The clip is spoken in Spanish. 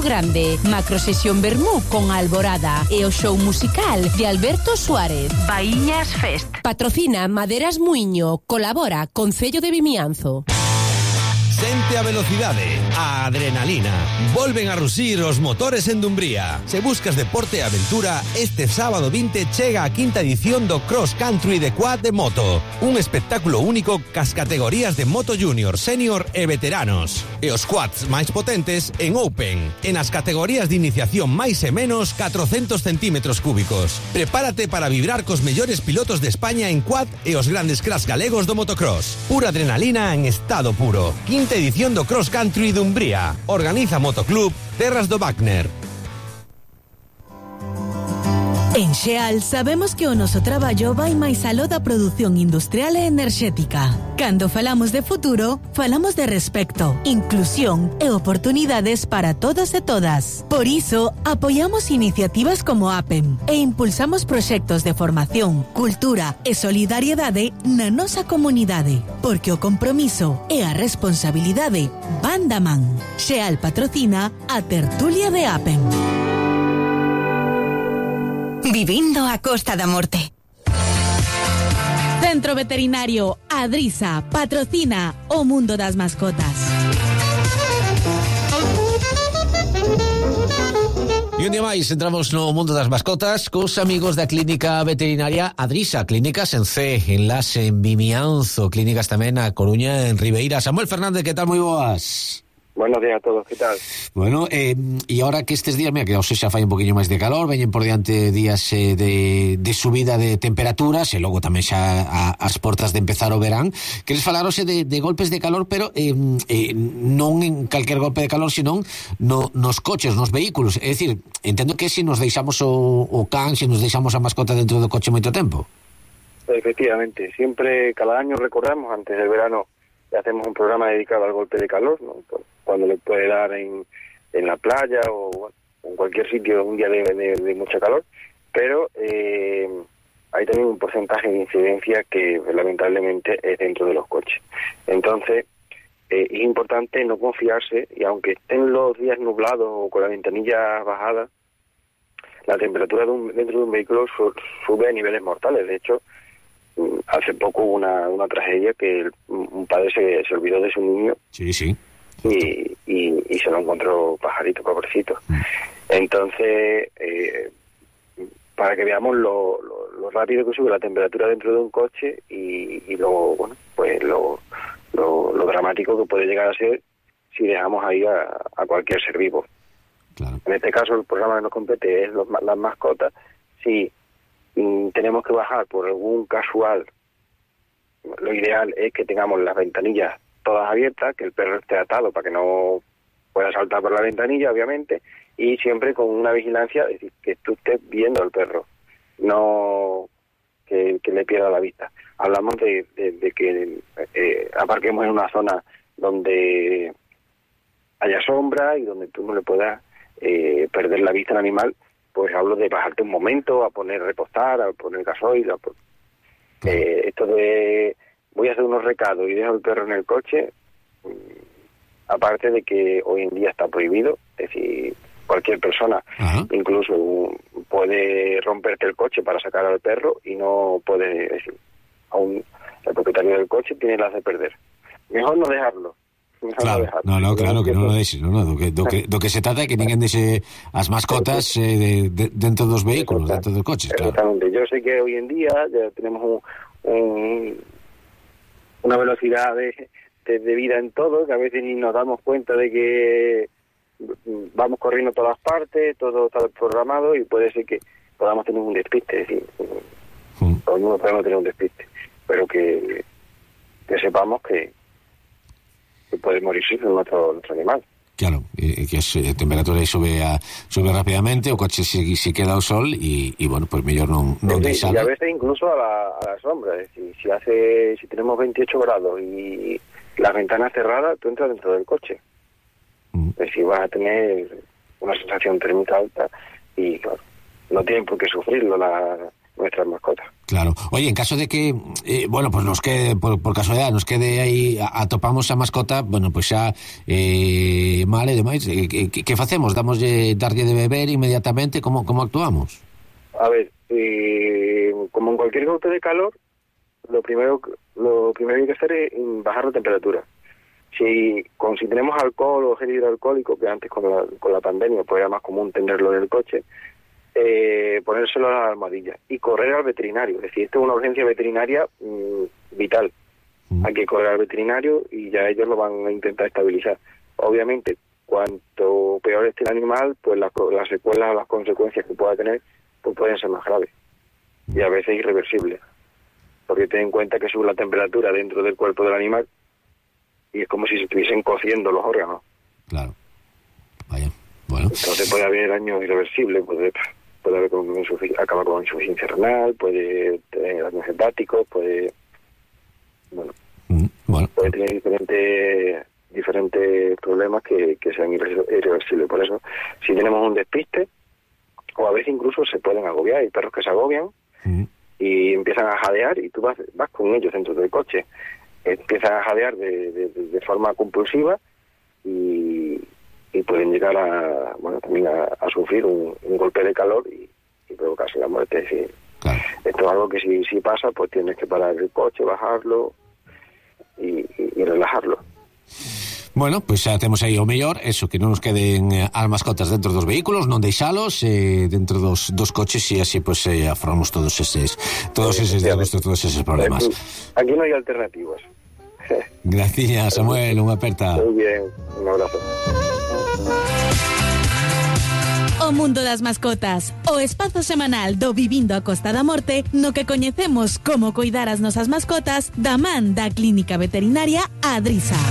grande, macrosesión vermú con Alborada e o show musical de Alberto Suárez. Baíñas Fest. Patrocina Maderas Muiño, colabora Concello de Vimianzo. Sente a velocidade, a adrenalina. Volven a rusir os motores en Dumbría. Se buscas deporte e aventura, este sábado 20 chega a quinta edición do Cross Country de Quad de Moto. Un espectáculo único cas categorías de Moto Junior, Senior e Veteranos. E os quads máis potentes en Open. En as categorías de iniciación máis e menos 400 centímetros cúbicos. Prepárate para vibrar cos mellores pilotos de España en quad e os grandes crash galegos do motocross. Pura adrenalina en estado puro. Quinta edición do Cross Country de Umbría. Organiza Motoclub Terras do Wagner. En Xeal sabemos que o noso traballo vai máis aló da produción industrial e enerxética. Cando falamos de futuro, falamos de respecto, inclusión e oportunidades para todos e todas. Por iso, apoiamos iniciativas como APEM e impulsamos proxectos de formación, cultura e solidariedade na nosa comunidade, porque o compromiso e a responsabilidade van da man. Xeal patrocina a tertulia de APEM. Vivindo a Costa da Morte. Centro Veterinario Adrisa patrocina o mundo das mascotas. E un día máis entramos no mundo das mascotas cos amigos da Clínica Veterinaria Adrisa, clínicas en C, enlace en Vimianzo, clínicas tamén a Coruña, en Ribeira. Samuel Fernández, que tal? Moi boas. Buenos días a todos, ¿qué tal? Bueno, e ahora que estes días, mira, que xa fai un poquinho máis de calor, veñen por diante días de subida de temperaturas, e logo tamén xa as portas de empezar o verán. Queres falarose de golpes de calor, pero non en calquer golpe de calor, senón nos coches, nos vehículos. É dicir, entendo que se nos deixamos o can, se nos deixamos a mascota dentro do coche moito tempo. Efectivamente, siempre, cada año recordamos, antes del verano, hacemos un programa dedicado al golpe de calor, ¿no? Cuando le puede dar en la playa o en cualquier sitio un día de mucha calor, pero hay también un porcentaje de incidencia que lamentablemente es dentro de los coches. Entonces, es importante no confiarse, y aunque estén los días nublados o con la ventanilla bajada, la temperatura dentro de un vehículo sube a niveles mortales. De hecho, hace poco hubo una tragedia que un padre se olvidó de su niño. Sí. Y se lo encontró pajarito, pobrecito. Entonces, para que veamos lo rápido que sube la temperatura dentro de un coche y lo dramático que puede llegar a ser si dejamos ahí a cualquier ser vivo. Claro. En este caso, el programa que nos compete es las mascotas. Si tenemos que bajar por algún casual, lo ideal es que tengamos las ventanillas todas abiertas, que el perro esté atado para que no pueda saltar por la ventanilla, obviamente, y siempre con una vigilancia, es decir, que tú estés viendo al perro, no que le pierda la vista. Hablamos de que aparquemos en una zona donde haya sombra y donde tú no le puedas perder la vista al animal. Pues hablo de bajarte un momento, a poner repostar, a poner gasoil, esto de voy a hacer unos recados y dejo el perro en el coche, aparte de que hoy en día está prohibido, es decir, cualquier persona, incluso puede romperte el coche para sacar al perro y no puede, es decir, aún el propietario del coche tiene las de perder. Mejor no dejarlo. Claro, claro que non o deixes, do que se trata é que ninguén deixe as mascotas dentro dos vehículos, dentro dos coches, claro. Exactamente. Yo sé que hoy en día ya tenemos una velocidad de vida en todo, que a veces ni nos damos cuenta de que vamos corriendo a todas partes, todo está programado y puede ser que podamos tener un despiste, es decir, todo el mundo podemos tener un despiste, pero que sepamos que puede morirse nuestro animal. Claro, que a temperatura sube rápidamente, o coche se queda ao sol e bueno, pues mellor non deixalo. Y a veces incluso a la sombra, es decir, si tenemos 28 grados y las ventanas cerradas, tú entras dentro del coche. Es decir, vas a tener una sensación térmica alta y claro, no tienen por qué sufrirlo nuestras mascotas. Claro. Oye, en caso de que, bueno, pues nos quede, por casualidad, nos quede aí, atopamos a mascota, bueno, pues xa mal e demais, que facemos? Darlle de beber inmediatamente? Como actuamos? A ver, como en cualquier golpe de calor, lo primero que hay que hacer es bajar la temperatura. Si tenemos alcohol o gel hidroalcohólico, que antes con la pandemia pues era más común tenerlo en el coche, ponérselo a la almohadilla y correr al veterinario. Es decir, esto es una urgencia veterinaria vital. Hay que correr al veterinario y ya ellos lo van a intentar estabilizar. Obviamente, cuanto peor esté el animal, pues las secuelas o las consecuencias que pueda tener pues pueden ser más graves y a veces irreversibles. Porque ten en cuenta que sube la temperatura dentro del cuerpo del animal y es como si se estuviesen cociendo los órganos. Claro. Vaya. Bueno. Entonces puede haber daño irreversible, puede haber acabar con insuficiencia renal, puede tener daños hepáticos, puede tener diferentes problemas que sean irreversibles. Por eso, si tenemos un despiste, o a veces incluso se pueden agobiar. Hay perros que se agobian y empiezan a jadear y tú vas con ellos dentro del coche. Empiezan a jadear de forma compulsiva y pueden llegar también a sufrir un golpe de calor y provocarse la muerte. Es decir, claro. Esto es algo que si pasa, pues tienes que parar el coche, bajarlo y relajarlo. Bueno, pues xa temos aí o mellor, eso, que non nos queden as mascotas dentro dos vehículos, non deixalos dentro dos coches e así pues afrontamos todos eses disgustos, todos eses problemas. Aquí non hai alternativas. Gracias, Samuel, unha aperta. Muy bien, un abrazo. O mundo das mascotas, o espazo semanal do Vivindo a Costa da Morte, no que coñecemos como coidar as nosas mascotas da man da Clínica Veterinaria Adrisa.